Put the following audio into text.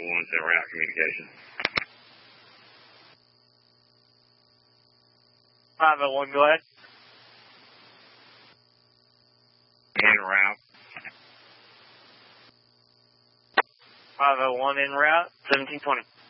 501's en route communication. 501, go ahead. En route. 501 en route, 1720.